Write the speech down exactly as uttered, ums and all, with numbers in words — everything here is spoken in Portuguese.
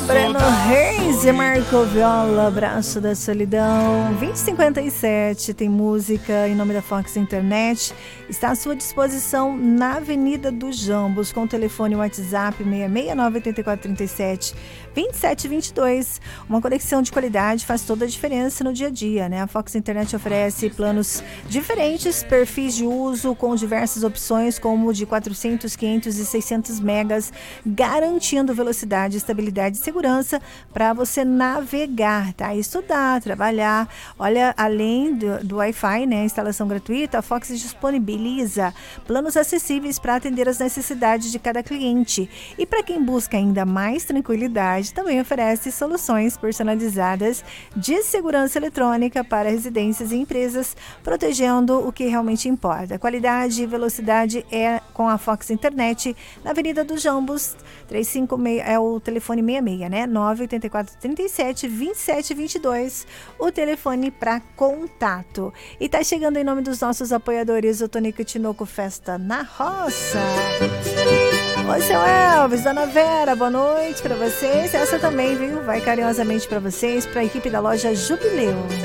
Breno Reis e Marco Viola, Abraço da Solidão. Vinte e cinquenta e sete tem música em nome da Fox Internet. Está à sua disposição na Avenida dos Jambos, com o telefone WhatsApp seis seis nove oito quatro três sete vinte e sete vinte e dois. Uma conexão de qualidade faz toda a diferença no dia a dia, né? A Fox Internet oferece planos diferentes, perfis de uso com diversas opções, como de quatrocentos, quinhentos e seiscentos megas, garantindo velocidade, estabilidade e segurança para você navegar, tá? Estudar, trabalhar. Olha, além do, do Wi-Fi, né? Instalação gratuita, a Fox disponibiliza planos acessíveis para atender as necessidades de cada cliente. E para quem busca ainda mais tranquilidade, também oferece soluções personalizadas de segurança eletrônica para residências e empresas, protegendo o que realmente importa. Qualidade e velocidade é com a Fox Internet, na Avenida dos Jambos, trezentos e cinquenta e seis, é o telefone seis seis, né? nove oito quatro três sete vinte e sete vinte e dois, o telefone para contato. E tá chegando em nome dos nossos apoiadores, o Tonico e Tinoco Festa na Roça. Oi, seu Elvis, Dona Vera, boa noite para vocês. Essa também, viu? Vai carinhosamente para vocês, para a equipe da loja Jubileu.